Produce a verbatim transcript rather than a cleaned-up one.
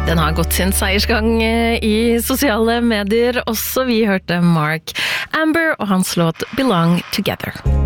Den har gått sin seiersgang i sosiale medier. Også vi hørte Mark Amber og hans låt Belong Together.